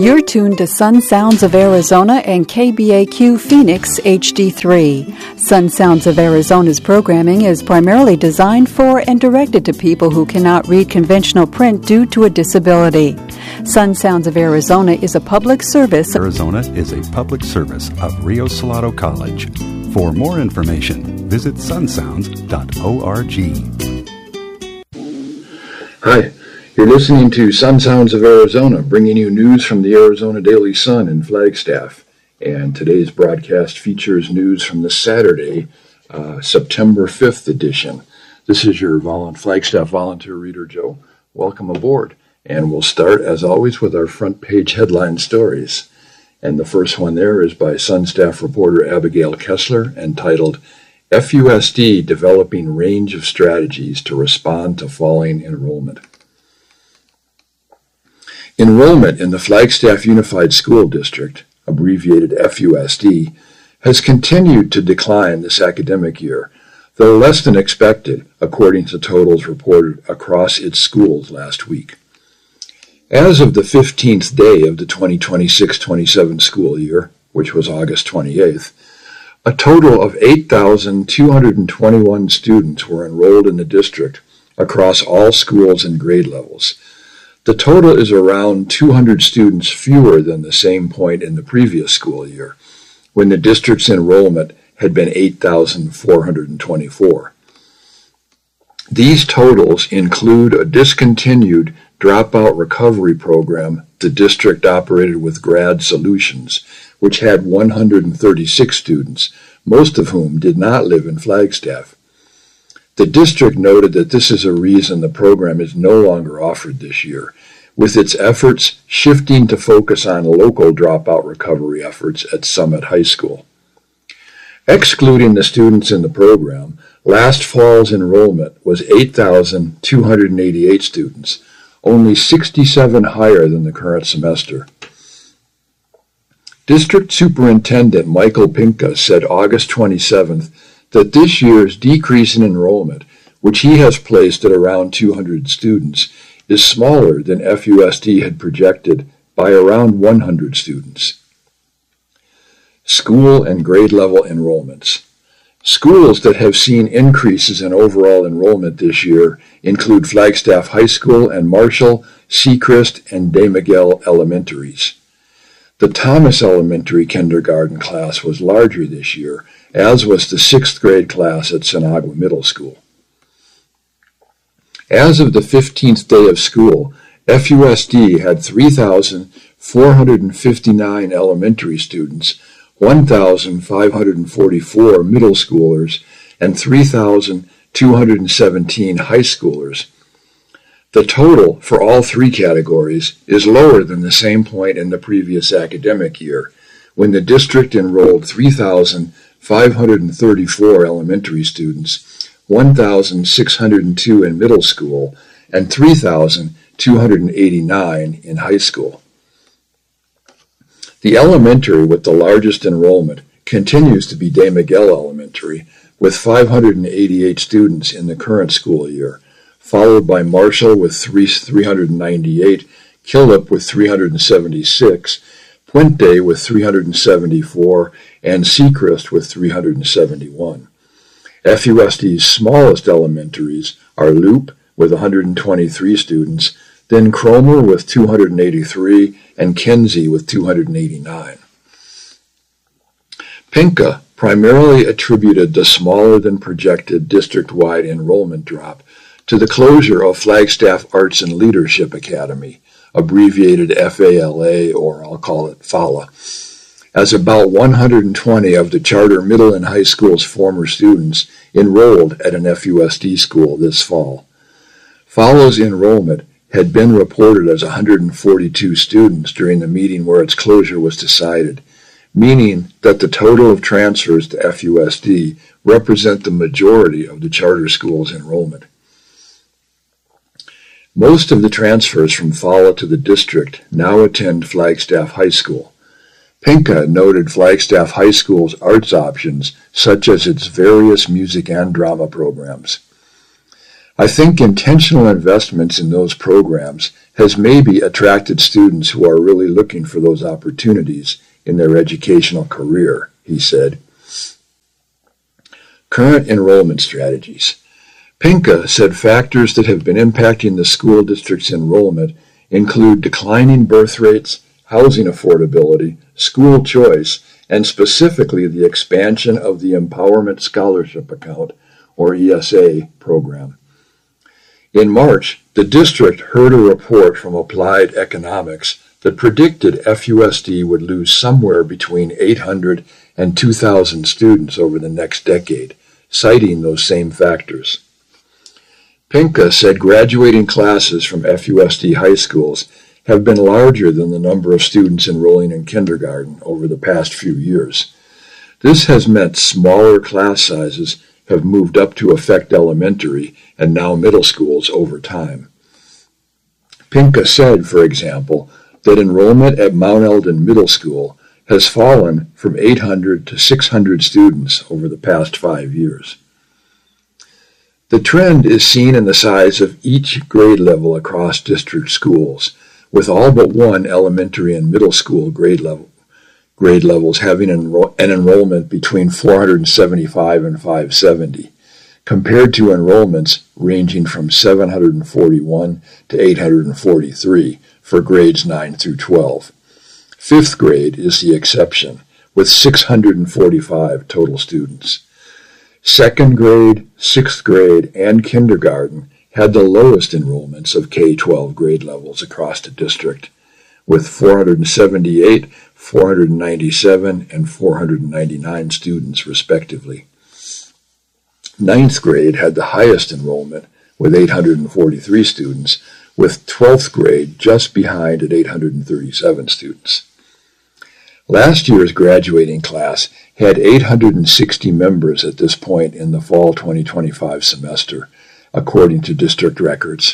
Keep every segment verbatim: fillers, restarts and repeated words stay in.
You're tuned to Sun Sounds of Arizona and K B A Q Phoenix H D three. Sun Sounds of Arizona's programming is primarily designed for and directed to people who cannot read conventional print due to a disability. Sun Sounds of Arizona is a public service. Arizona is a public service of Rio Salado College. For more information, visit sun sounds dot org. Hi. You're listening to Sun Sounds of Arizona, bringing you news from the Arizona Daily Sun in Flagstaff. And today's broadcast features news from the Saturday, uh, September fifth edition. This is your volu- Flagstaff volunteer reader, Joe. Welcome aboard. And we'll start, as always, with our front page headline stories. And the first one there is by Sun staff reporter Abigail Kessler, entitled, F U S D Developing Range of Strategies to Respond to Falling Enrollment. Enrollment in the Flagstaff Unified School District, abbreviated F U S D, has continued to decline this academic year, though less than expected, according to totals reported across its schools last week. As of the fifteenth day of the twenty twenty-six twenty-seven school year, which was August twenty-eighth, a total of eight thousand two hundred twenty-one students were enrolled in the district across all schools and grade levels. The total is around two hundred students fewer than the same point in the previous school year, when the district's enrollment had been eight thousand four hundred twenty-four. These totals include a discontinued dropout recovery program the district operated with Grad Solutions, which had one hundred thirty-six students, most of whom did not live in Flagstaff. The district noted that this is a reason the program is no longer offered this year, with its efforts shifting to focus on local dropout recovery efforts at Summit High School. Excluding the students in the program, last fall's enrollment was eight thousand two hundred eighty-eight students, only sixty-seven higher than the current semester. District Superintendent Michael Pinka said August twenty-seventh that this year's decrease in enrollment, which he has placed at around two hundred students, is smaller than F U S D had projected by around one hundred students. School and grade level enrollments. Schools that have seen increases in overall enrollment this year include Flagstaff High School and Marshall, Sechrist, and De Miguel Elementaries. The Thomas Elementary kindergarten class was larger this year, as was the sixth grade class at Sinagua Middle School. As of the fifteenth day of school, F U S D had three thousand four hundred fifty-nine elementary students, one thousand five hundred forty-four middle schoolers, and three thousand two hundred seventeen high schoolers. The total for all three categories is lower than the same point in the previous academic year, when the district enrolled three thousand five hundred thirty-four elementary students, one thousand six hundred two in middle school, and three thousand two hundred eighty-nine in high school. The elementary with the largest enrollment continues to be De Miguel Elementary, with five hundred eighty-eight students in the current school year, followed by Marshall with three hundred ninety-eight, Killip with three hundred seventy-six, Puente with three hundred seventy-four, and Sechrist with three hundred seventy-one. F U S D's smallest elementaries are Loop with one hundred twenty-three students, then Cromer with two hundred eighty-three, and Kenzie with two hundred eighty-nine. Pinka primarily attributed the smaller than projected district-wide enrollment drop to the closure of Flagstaff Arts and Leadership Academy, abbreviated F A L A, or I'll call it F A L A, as about one hundred twenty of the charter middle and high school's former students enrolled at an F U S D school this fall. F A L A's enrollment had been reported as one hundred forty-two students during the meeting where its closure was decided, meaning that the total of transfers to F U S D represent the majority of the charter school's enrollment. Most of the transfers from F A L A to the district now attend Flagstaff High School. Pinka noted Flagstaff High School's arts options, such as its various music and drama programs. I think intentional investments in those programs has maybe attracted students who are really looking for those opportunities in their educational career, he said. Current enrollment strategies. Pinka said factors that have been impacting the school district's enrollment include declining birth rates, housing affordability, school choice, and specifically the expansion of the Empowerment Scholarship Account, or E S A, program. In March, the district heard a report from Applied Economics that predicted F U S D would lose somewhere between eight hundred and two thousand students over the next decade, citing those same factors. Pinka said graduating classes from F U S D high schools have been larger than the number of students enrolling in kindergarten over the past few years. This has meant smaller class sizes have moved up to affect elementary and now middle schools over time. Pinka said, for example, that enrollment at Mount Eldon Middle School has fallen from eight hundred to six hundred students over the past five years. The trend is seen in the size of each grade level across district schools, with all but one elementary and middle school grade level grade levels having enro- an enrollment between four hundred seventy-five and five hundred seventy, compared to enrollments ranging from seven hundred forty-one to eight hundred forty-three for grades nine through twelve. Fifth grade is the exception, with six hundred forty-five total students. Second grade, sixth grade, and kindergarten had the lowest enrollments of K twelve grade levels across the district, with four hundred seventy-eight, four hundred ninety-seven, and four hundred ninety-nine students, respectively. Ninth grade had the highest enrollment, with eight hundred forty-three students, with twelfth grade just behind at eight hundred thirty-seven students. Last year's graduating class had eight hundred sixty members at this point in the fall twenty twenty-five semester, according to district records.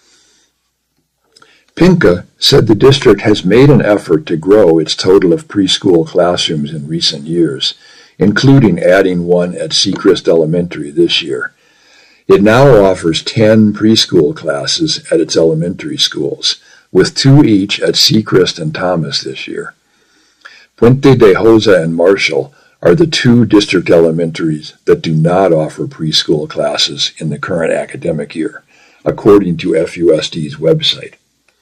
Pinka said the district has made an effort to grow its total of preschool classrooms in recent years, including adding one at Seacrest Elementary this year. It now offers ten preschool classes at its elementary schools, with two each at Seacrest and Thomas this year. Puente de Hosa and Marshall are the two district elementaries that do not offer preschool classes in the current academic year, according to F U S D's website.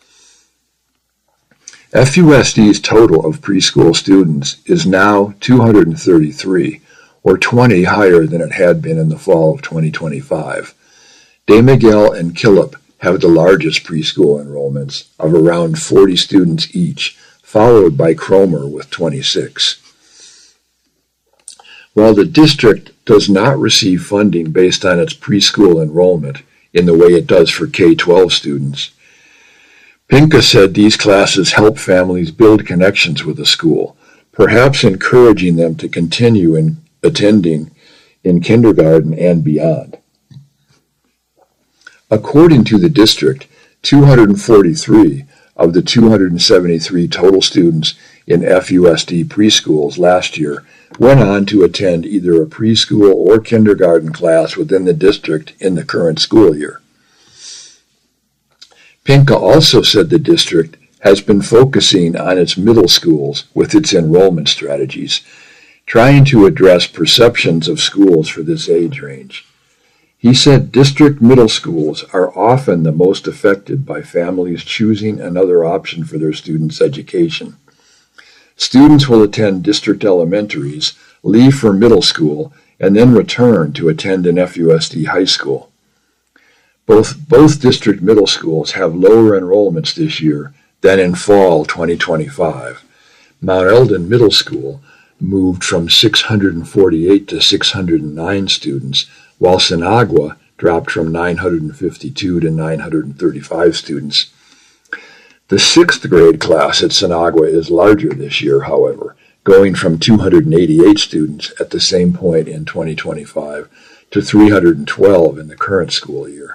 F U S D's total of preschool students is now two hundred thirty-three, or twenty higher than it had been in the fall of twenty twenty-five. De Miguel and Killip have the largest preschool enrollments of around forty students each, followed by Cromer with twenty-six. While the district does not receive funding based on its preschool enrollment in the way it does for K twelve students, Pinka said these classes help families build connections with the school, perhaps encouraging them to continue in attending in kindergarten and beyond. According to the district, two hundred forty-three of the two hundred seventy-three total students in F U S D preschools last year went on to attend either a preschool or kindergarten class within the district in the current school year. Pinka also said the district has been focusing on its middle schools with its enrollment strategies, trying to address perceptions of schools for this age range. He said district middle schools are often the most affected by families choosing another option for their students' education. Students will attend district elementaries, leave for middle school, and then return to attend an F U S D high school. Both, both district middle schools have lower enrollments this year than in fall twenty twenty-five. Mount Eldon Middle School moved from six hundred forty-eight to six hundred nine students, while Sinagua dropped from nine hundred fifty-two to nine hundred thirty-five students. The sixth grade class at Sinagua is larger this year, however, going from two hundred eighty-eight students at the same point in twenty twenty-five to three hundred twelve in the current school year.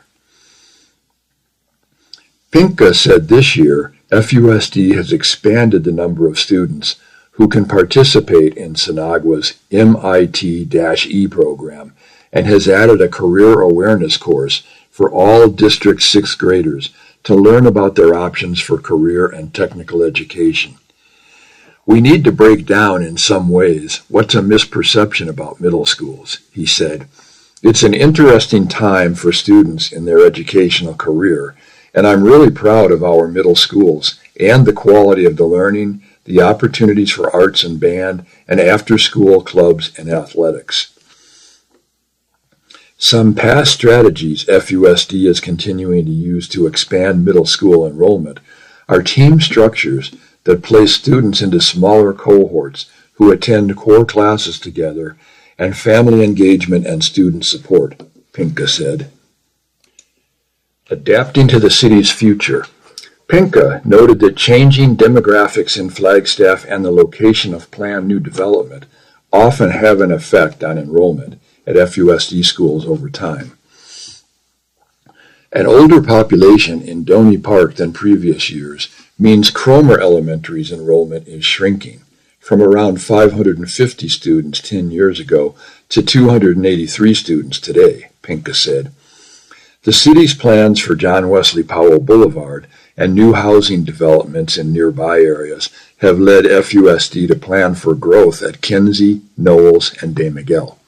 Pinka said this year F U S D has expanded the number of students who can participate in Sinagua's M I T E program and has added a career awareness course for all district sixth graders to learn about their options for career and technical education. We need to break down in some ways what's a misperception about middle schools, he said. It's an interesting time for students in their educational career, and I'm really proud of our middle schools and the quality of the learning, the opportunities for arts and band, and after-school clubs and athletics. Some past strategies F U S D is continuing to use to expand middle school enrollment are team structures that place students into smaller cohorts who attend core classes together, and family engagement and student support, Pinka said. Adapting to the city's future. Pinka noted that changing demographics in Flagstaff and the location of planned new development often have an effect on enrollment at F U S D schools over time. An older population in Doney Park than previous years means Cromer Elementary's enrollment is shrinking from around five hundred fifty students ten years ago to two hundred eighty-three students today, Pinka said. The city's plans for John Wesley Powell Boulevard and new housing developments in nearby areas have led F U S D to plan for growth at Kinsey, Knowles, and De Miguel.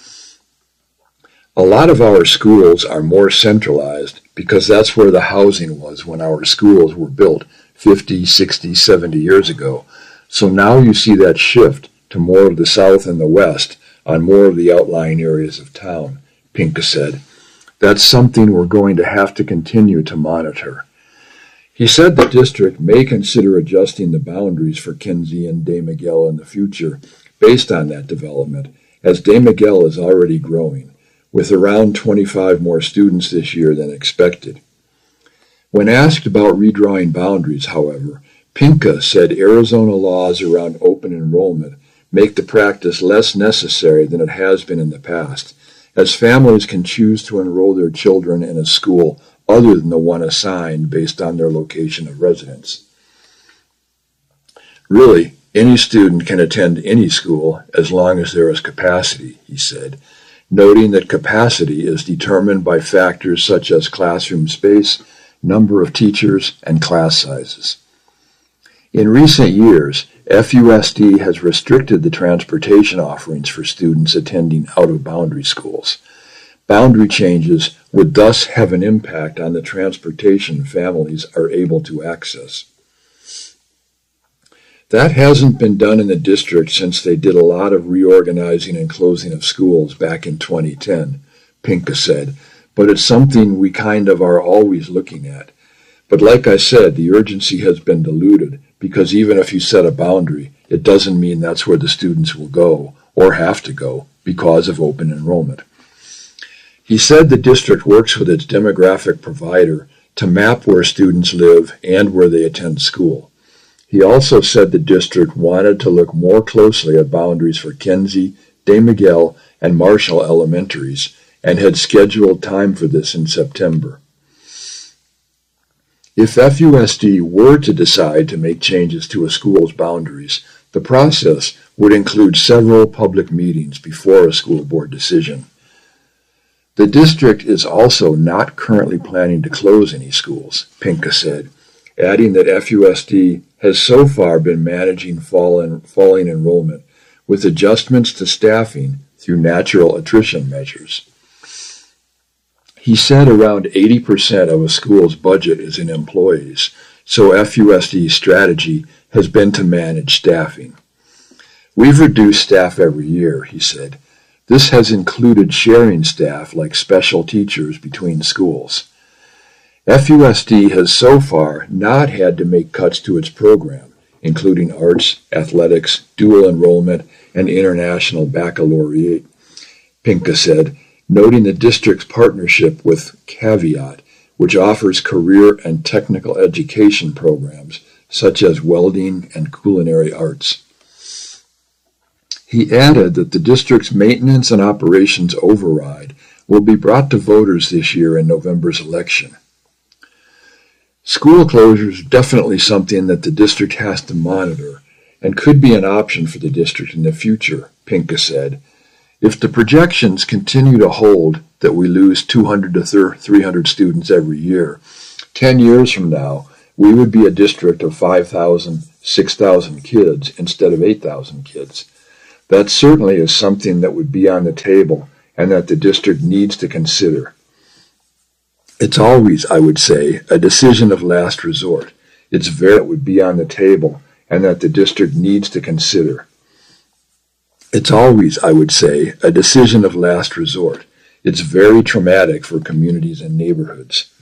A lot of our schools are more centralized because that's where the housing was when our schools were built fifty, sixty, seventy years ago. So now you see that shift to more of the south and the west on more of the outlying areas of town, Pinka said. That's something we're going to have to continue to monitor. He said the district may consider adjusting the boundaries for Kinsey and De Miguel in the future based on that development, as De Miguel is already growing, with around twenty-five more students this year than expected. When asked about redrawing boundaries, however, Pinka said Arizona laws around open enrollment make the practice less necessary than it has been in the past, as families can choose to enroll their children in a school other than the one assigned based on their location of residence. Really, any student can attend any school as long as there is capacity, he said, noting that capacity is determined by factors such as classroom space, number of teachers, and class sizes. In recent years, F U S D has restricted the transportation offerings for students attending out-of-boundary schools. Boundary changes would thus have an impact on the transportation families are able to access. That hasn't been done in the district since they did a lot of reorganizing and closing of schools back in twenty ten, Pinka said, but it's something we kind of are always looking at. But like I said, the urgency has been diluted because even if you set a boundary, it doesn't mean that's where the students will go or have to go because of open enrollment. He said the district works with its demographic provider to map where students live and where they attend school. He also said the district wanted to look more closely at boundaries for Kinsey, De Miguel, and Marshall elementaries and had scheduled time for this in September. If F U S D were to decide to make changes to a school's boundaries, the process would include several public meetings before a school board decision. The district is also not currently planning to close any schools, Pinka said, adding that F U S D has so far been managing fall en- falling enrollment with adjustments to staffing through natural attrition measures. He said around eighty percent of a school's budget is in employees, so F U S D's strategy has been to manage staffing. We've reduced staff every year, he said. This has included sharing staff like special teachers between schools. F U S D has so far not had to make cuts to its program, including arts, athletics, dual enrollment, and international baccalaureate, Pinka said, noting the district's partnership with Caveat, which offers career and technical education programs such as welding and culinary arts. He added that the district's maintenance and operations override will be brought to voters this year in November's election. School closure is definitely something that the district has to monitor and could be an option for the district in the future, Pinka said, If the projections continue to hold that we lose two hundred to three hundred students every year, ten years from now, we would be a district of five thousand, six thousand kids instead of eight thousand kids. That certainly is something that would be on the table and that the district needs to consider. It's always, I would say, a decision of last resort. It's very that would be on the table and that the district needs to consider. It's always, I would say, a decision of last resort. It's very traumatic for communities and neighborhoods.